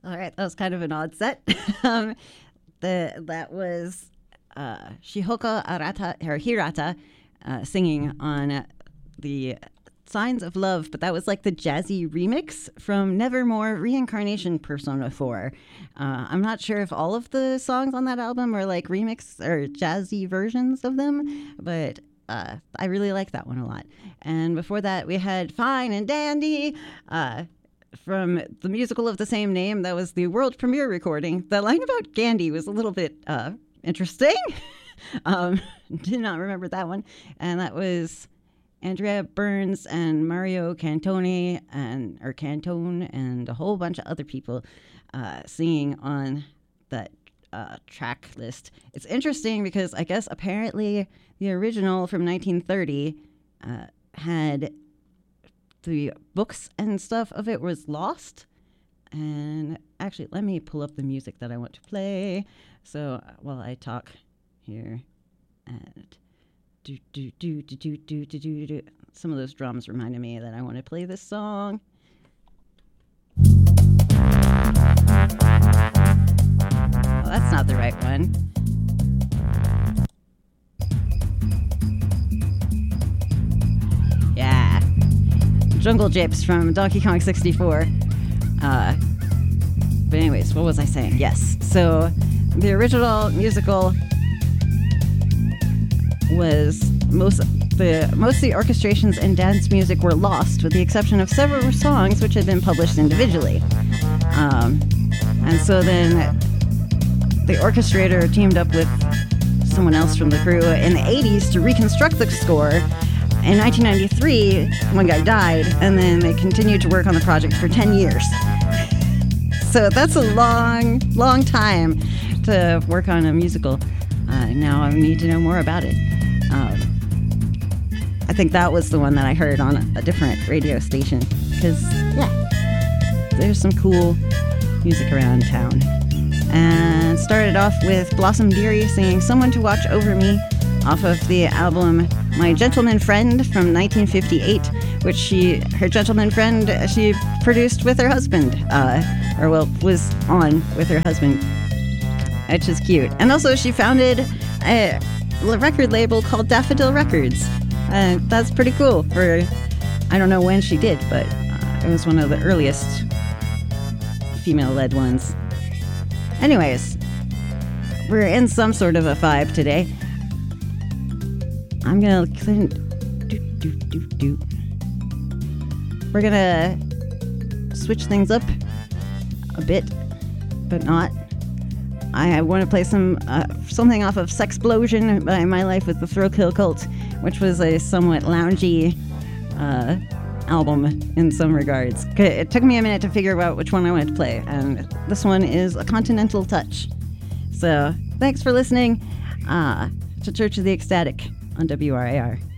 All right, that was kind of an odd set. um, that was Shihoko Arata or Hirata singing on the Signs of Love, but that was like the jazzy remix from Nevermore Reincarnation Persona 4. I'm not sure if all of the songs on that album are like remix or jazzy versions of them, but I really like that one a lot. And before that, we had Fine and Dandy from the musical of the same name. That was the world premiere recording. The line about Gandhi was a little bit interesting. Did not remember that one. And that was Andrea Burns and Mario Cantone and a whole bunch of other people singing on that track list. It's interesting because I guess apparently the original from 1930 had the books and stuff of it was lost. And actually, let me pull up the music that I want to play. So while I talk here, and some of those drums reminded me that I want to play this song. Oh, that's not the right one. Yeah. Jungle Gyps from Donkey Kong 64. But anyways, what was I saying? Yes. So the original musical was most of the orchestrations and dance music were lost, with the exception of several songs which had been published individually. And so then the orchestrator teamed up with someone else from the crew in the 80s to reconstruct the score. In 1993, one guy died, and then they continued to work on the project for 10 years. So that's a long, long time to work on a musical. Now I need to know more about it. I think that was the one that I heard on a different radio station, because, yeah, there's some cool music around town. And started off with Blossom Dearie singing Someone to Watch Over Me off of the album My Gentleman Friend from 1958, which her gentleman friend, she produced with her husband, was on with her husband, which is cute. And also she founded a record label called Daffodil Records. That's pretty cool. I don't know when she did, but it was one of the earliest female-led ones. Anyways, we're in some sort of a vibe today. I'm gonna We're gonna switch things up a bit, but not. I want to play something off of Sexplosion by My Life with the Thrill Kill Cult, which was a somewhat loungy album in some regards. It took me a minute to figure out which one I wanted to play, and this one is A Continental Touch. So thanks for listening to Church of the Ecstatic on WRAR.